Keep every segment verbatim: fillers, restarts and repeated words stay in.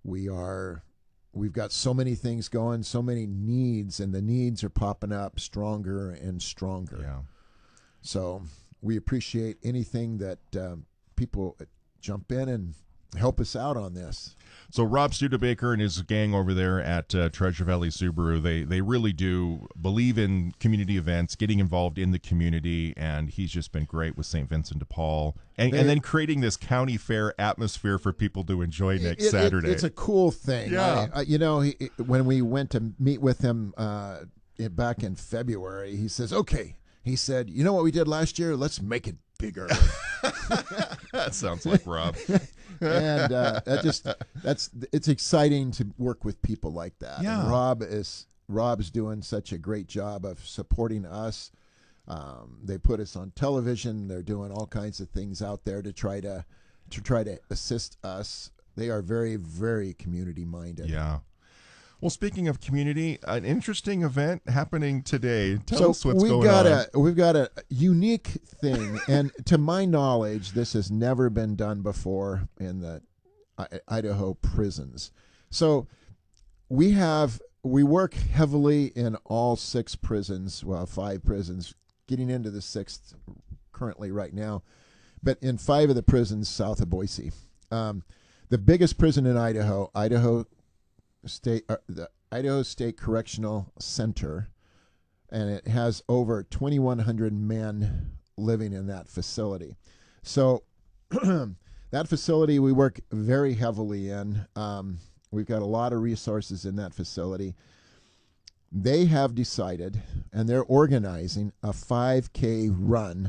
we are we've got so many things going, so many needs, and the needs are popping up stronger and stronger. Yeah. So we appreciate anything that um, people jump in and help us out on this. So Rob Studebaker and his gang over there at uh, Treasure Valley Subaru, they they really do believe in community events, getting involved in the community, and he's just been great with Saint Vincent de Paul, and, They- and then creating this county fair atmosphere for people to enjoy next It- it- Saturday. it's a cool thing. Yeah. I, I, you know, he, when we went to meet with him uh, it- back in February, he says, okay, he said, you know what we did last year? Let's make it bigger. That sounds like Rob. and uh, that just that's it's exciting to work with people like that. Yeah. And Rob is Rob's doing such a great job of supporting us. Um, they put us on television. They're doing all kinds of things out there to try to to try to assist us. They are very, very community minded. Yeah. Well, speaking of community, an interesting event happening today. Tell So us what's we've going got on. a we've got a unique thing, and to my knowledge, this has never been done before in the I- Idaho prisons. So we have we work heavily in all six prisons, well, five prisons, getting into the sixth currently right now, but in five of the prisons south of Boise. Um, the biggest prison in Idaho, Idaho State, uh, the Idaho State Correctional Center, and it has over twenty-one hundred men living in that facility. So that facility we work very heavily in. Um, we've got a lot of resources in that facility. They have decided, and they're organizing a five K run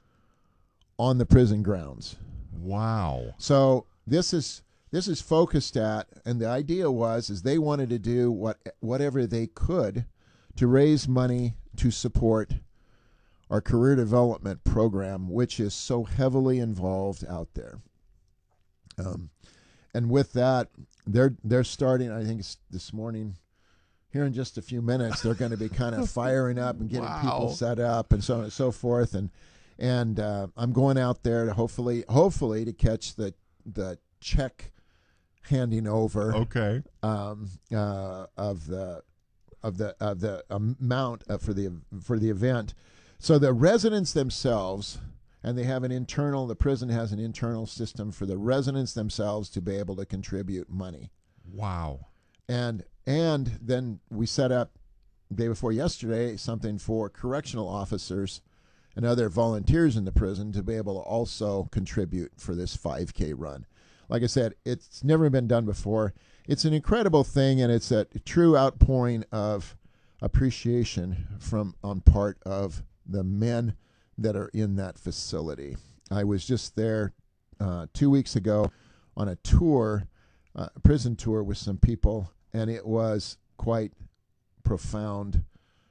on the prison grounds. Wow. So this is this is focused at, and the idea was is they wanted to do what whatever they could to raise money to support our career development program, which is so heavily involved out there. Um, and with that, they're they're starting. I think it's this morning. Here in just a few minutes, they're going to be kind of firing up and getting Wow. people set up and so on and so forth. And and uh, I'm going out there to hopefully hopefully to catch the the check handing over Okay. um, uh, of the of the of the amount uh, for the for the event. So the residents themselves, and they have an internal. The prison has an internal system for the residents themselves to be able to contribute money. Wow. And and then we set up day before yesterday something for correctional officers and other volunteers in the prison to be able to also contribute for this five K run. Like I said, it's never been done before. It's an incredible thing, and it's a true outpouring of appreciation from on part of the men that are in that facility. I was just there uh, two weeks ago on a tour, uh, a prison tour with some people, and it was quite profound,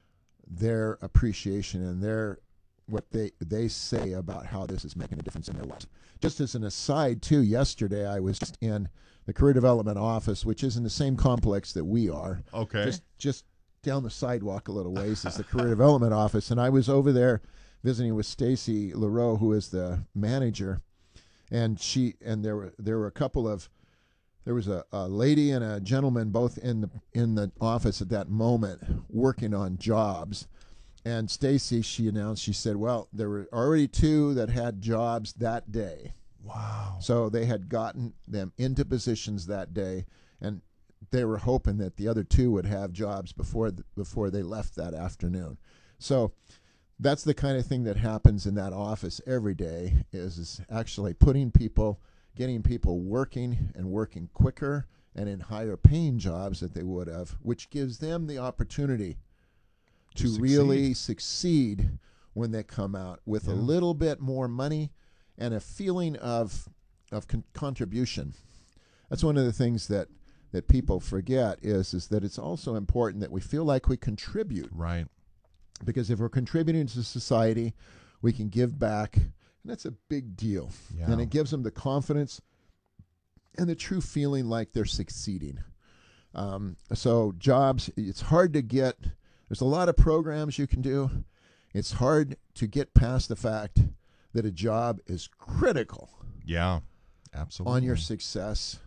their appreciation and their what they they say about how this is making a difference in their lives. Just as an aside, too, yesterday I was just in the career development office, which is in the same complex that we are. Okay. Just just down the sidewalk a little ways is the career development office, and I was over there visiting with Stacy LaRoe, who is the manager, and she and there were there were a couple of there was a, a lady and a gentleman both in the in the office at that moment working on jobs. And Stacy, she announced, she said, well, there were already two that had jobs that day. Wow. So they had gotten them into positions that day, and they were hoping that the other two would have jobs before the, before they left that afternoon. So that's the kind of thing that happens in that office every day is, is actually putting people, getting people working and working quicker and in higher paying jobs that they would have, which gives them the opportunity to, To succeed. really succeed when they come out with Yeah. a little bit more money and a feeling of of con- contribution. That's one of the things that, that people forget is is that it's also important that we feel like we contribute, Right. because if we're contributing to society, we can give back, and that's a big deal. Yeah. And it gives them the confidence and the true feeling like they're succeeding. Um, so jobs, it's hard to get. There's a lot of programs you can do. It's hard to get past the fact that a job is critical Yeah. Absolutely. on your success